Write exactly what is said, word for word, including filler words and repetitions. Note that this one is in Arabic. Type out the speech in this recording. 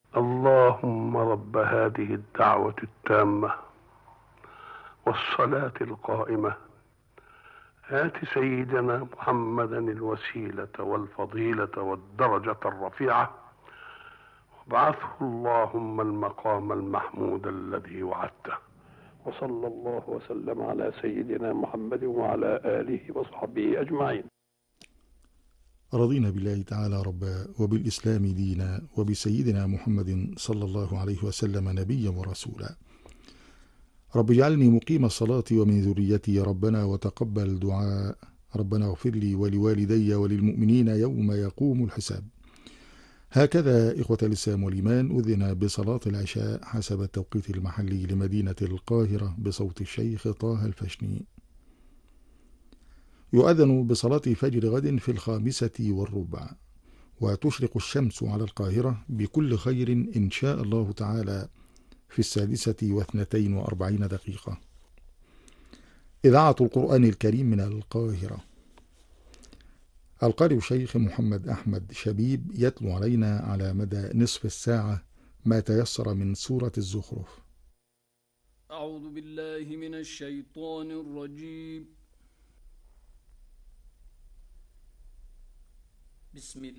اللهم رب هذه الدعوة التامة والصلاة القائمة آت سيدنا محمدا الوسيلة والفضيلة والدرجة الرفيعة وابعثه اللهم المقام المحمود الذي وعدته. وصلى الله وسلم على سيدنا محمد وعلى آله وصحبه أجمعين. رضينا بالله تعالى ربا وبالإسلام دينا وبسيدنا محمد صلى الله عليه وسلم نبيا ورسولا. رب اجعلني مقيم الصلاة ومن ذريتي يا ربنا وتقبل دعاء. ربنا اغفر لي ولوالدي وللمؤمنين يوم يقوم الحساب. هكذا إخوة الإسلام والإيمان أذن بصلاة العشاء حسب التوقيت المحلي لمدينة القاهرة بصوت الشيخ طه الفشني. يؤذن بصلاة فجر غد في الخامسة والربع، وتشرق الشمس على القاهرة بكل خير إن شاء الله تعالى في السادسة واثنتين وأربعين دقيقة. إذاعة القرآن الكريم من القاهرة. القارئ الشيخ محمد أحمد شبيب يتلو علينا على مدى نصف الساعة ما تيسر من سورة الزخرف. أعوذ بالله من الشيطان الرجيم. بسم الله